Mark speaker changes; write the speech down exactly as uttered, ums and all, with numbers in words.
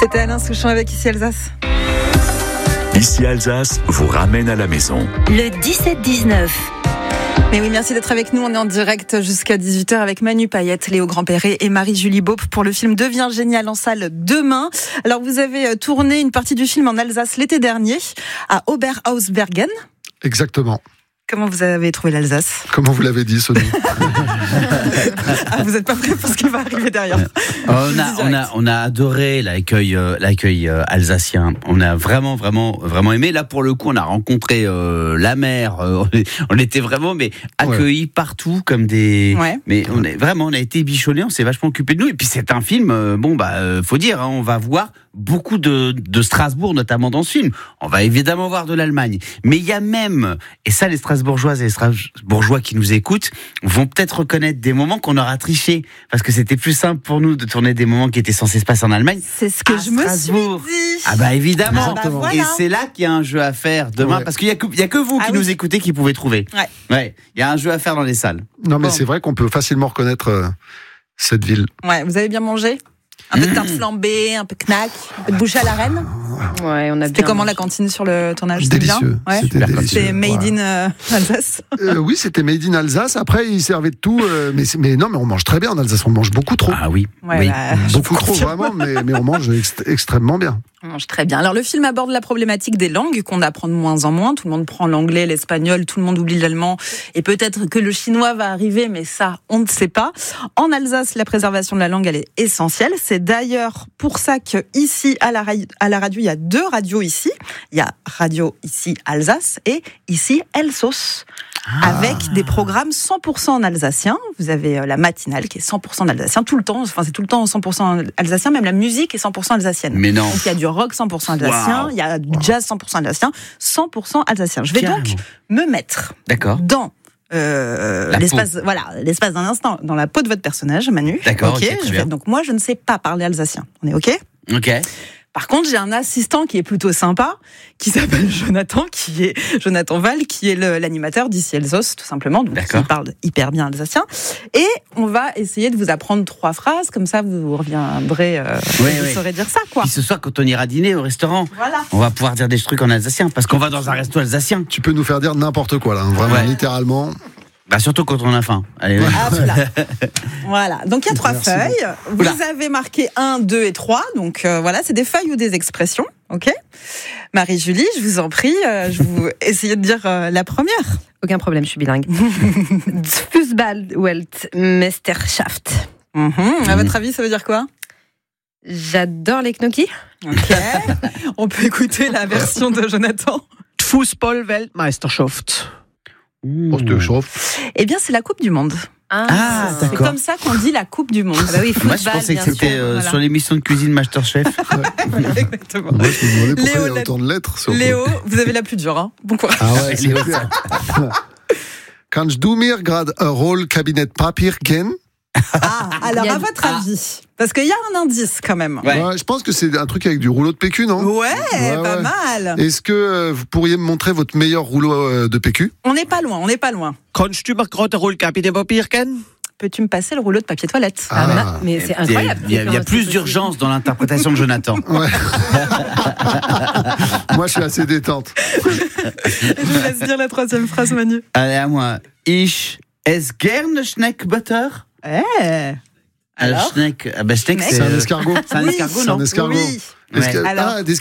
Speaker 1: C'était Alain Souchon avec Ici Alsace.
Speaker 2: Ici Alsace vous ramène à la maison.
Speaker 3: Le dix-sept dix-neuf.
Speaker 1: Mais oui, merci d'être avec nous. On est en direct jusqu'à dix-huit heures avec Manu Payette, Léo Grandperret et Marie-Julie Beaupe pour le film Devient génial en salle demain. Alors, vous avez tourné une partie du film en Alsace l'été dernier, à Oberhausbergen.
Speaker 4: Exactement.
Speaker 1: Comment vous avez trouvé l'Alsace ?
Speaker 4: Comment vous l'avez dit, Sonia ?
Speaker 1: Ah, vous n'êtes pas prêts pour ce qui va arriver derrière.
Speaker 5: On a, on a, on a adoré l'accueil, euh, l'accueil euh, alsacien. On a vraiment, vraiment, vraiment aimé. Là, pour le coup, on a rencontré euh, la mer. Euh, on était vraiment, mais accueillis ouais. partout comme des.
Speaker 1: Ouais.
Speaker 5: Mais on est vraiment, on a été bichonnés. On s'est vachement occupé de nous. Et puis c'est un film. Euh, bon, bah, euh, faut dire, hein, on va voir beaucoup de, de Strasbourg, notamment dans ce film. On va évidemment voir de l'Allemagne. Mais il y a même, et ça, les Strasbourgeoises et les Strasbourgeois qui nous écoutent vont peut-être reconnaître des moments qu'on aura triché. Parce que c'était plus simple pour nous de tourner des moments qui étaient censés se passer en Allemagne.
Speaker 1: C'est ce que je me suis dit.
Speaker 5: Ah bah évidemment.
Speaker 1: Ah bah voilà.
Speaker 5: Et c'est là qu'il y a un jeu à faire demain. Ouais. Parce qu'il n'y a, a que vous qui ah nous oui. écoutez qui pouvez trouver.
Speaker 1: Ouais.
Speaker 5: Ouais. Il y a un jeu à faire dans les salles.
Speaker 4: Non mais
Speaker 1: bon.
Speaker 4: C'est vrai qu'on peut facilement reconnaître euh, cette ville.
Speaker 1: Ouais, vous avez bien mangé ? Un peu de tarte flambée, un peu knack, un peu de bouche à la reine.
Speaker 3: Ouais, on a
Speaker 1: C'était
Speaker 3: bien
Speaker 1: comment
Speaker 3: mangé.
Speaker 1: La cantine sur le tournage ?
Speaker 4: Délicieux.
Speaker 1: Ouais.
Speaker 4: C'était délicieux.
Speaker 1: C'était made in euh, Alsace.
Speaker 4: Euh, oui, c'était made in Alsace. Après, ils servaient de tout. Euh, mais, mais non, mais on mange très bien en Alsace. On mange beaucoup trop.
Speaker 5: Ah oui.
Speaker 1: Ouais,
Speaker 5: oui.
Speaker 1: Bah,
Speaker 4: beaucoup trop, vraiment. Mais, mais on mange ext- extrêmement bien.
Speaker 1: On mange très bien. Alors le film aborde la problématique des langues qu'on apprend de moins en moins. Tout le monde prend l'anglais, l'espagnol, tout le monde oublie l'allemand. Et peut-être que le chinois va arriver, mais ça, on ne sait pas. En Alsace, la préservation de la langue, elle est essentielle. C'est d'ailleurs pour ça qu'ici, à la, radio, à la radio, il y a deux radios ici. Il y a Radio ici Alsace et ici Elsos. Ah. Avec des programmes cent pour cent en alsacien. Vous avez la matinale qui est cent pour cent en alsacien, tout le temps. Enfin, c'est tout le temps cent pour cent alsacien. Même la musique est cent pour cent alsacienne.
Speaker 5: Mais non.
Speaker 1: Donc, il y a du rock cent pour cent alsacien, wow. il y a du wow. jazz cent pour cent alsacien, cent pour cent alsacien. Je vais Carrément. donc me mettre
Speaker 5: D'accord.
Speaker 1: dans euh, l'espace, peau. voilà, l'espace d'un instant, dans la peau de votre personnage, Manu.
Speaker 5: D'accord.
Speaker 1: Ok.
Speaker 5: okay
Speaker 1: je vais, donc moi, je ne sais pas parler alsacien. On est ok ?
Speaker 5: Ok.
Speaker 1: Par contre, j'ai un assistant qui est plutôt sympa, qui s'appelle Jonathan, qui est Jonathan Val, qui est le, l'animateur d'Ici Elsos, tout simplement. Donc, il parle hyper bien alsacien. Et on va essayer de vous apprendre trois phrases, comme ça, vous reviendrez, euh,
Speaker 5: oui,
Speaker 1: vous
Speaker 5: oui.
Speaker 1: saurez dire ça, quoi.
Speaker 5: Puis ce soir, quand on ira dîner au restaurant,
Speaker 1: voilà.
Speaker 5: on va pouvoir dire des trucs en alsacien, parce qu'on va dans un resto alsacien.
Speaker 4: Tu peux nous faire dire n'importe quoi, là, hein, vraiment, ouais. littéralement.
Speaker 5: Bah surtout quand on a faim. Allez, oui.
Speaker 1: Ah, voilà. Voilà. Donc il y a trois Merci feuilles. Vous Oula. avez marqué un, deux et trois. Donc euh, voilà, c'est des feuilles ou des expressions. Ok. Marie-Julie, je vous en prie, euh, je vous essayez de dire euh, la première.
Speaker 3: Aucun problème, je suis bilingue. Fußball-Weltmeisterschaft.
Speaker 1: Mm-hmm. À votre avis, ça veut dire quoi ?
Speaker 3: J'adore les gnocchis.
Speaker 1: Ok. On peut écouter la version de Jonathan.
Speaker 6: Fußball-Weltmeisterschaft.
Speaker 4: Mmh.
Speaker 1: Eh bien, c'est la Coupe du Monde.
Speaker 5: Ah, ah
Speaker 1: c'est
Speaker 5: d'accord.
Speaker 1: comme ça qu'on dit la Coupe du Monde.
Speaker 3: Ah bah oui, football,
Speaker 5: Moi, je pensais que c'était euh, voilà. sur l'émission de cuisine Masterchef.
Speaker 1: Exactement.
Speaker 4: Moi, je me demandais pourquoi
Speaker 1: Léo,
Speaker 4: il y a autant de lettres. Sur
Speaker 1: Léo, vous avez la plus dure. Hein. Bon courage.
Speaker 4: Ah ouais, c'est clair. Kannst du mir grad ein Rollkabinett-Papier geben?
Speaker 1: Ah, alors à votre avis, parce qu'il y a un indice quand même.
Speaker 4: Ouais. Ouais, je pense que c'est un truc avec du rouleau de P Q, non ?
Speaker 1: Ouais, ouais pas ouais. mal.
Speaker 4: Est-ce que euh, vous pourriez me montrer votre meilleur rouleau euh, de P Q ?
Speaker 1: On n'est pas loin, on n'est pas loin.
Speaker 6: Kannst du mir grad ein Rollkabinett-Papier geben ?
Speaker 1: Peux-tu me passer le rouleau de papier toilette ?
Speaker 4: Ah.
Speaker 3: Ah, mais c'est incroyable.
Speaker 5: Il y a, il y a plus d'urgence dans l'interprétation de Jonathan.
Speaker 4: Ouais. Moi, je suis assez détente.
Speaker 1: Je vous laisse dire la troisième phrase, Manu.
Speaker 5: Allez, à moi. Ich esse gerne Schneckbutter.
Speaker 1: Eh. Alors
Speaker 5: Schneck, ah bah Schneck, c'est,
Speaker 4: c'est un escargot.
Speaker 5: C'est un
Speaker 1: oui,
Speaker 5: escargot,
Speaker 4: c'est
Speaker 5: non
Speaker 4: un escargot.
Speaker 1: Oui.
Speaker 4: Esca-
Speaker 1: Alors,
Speaker 4: ah, des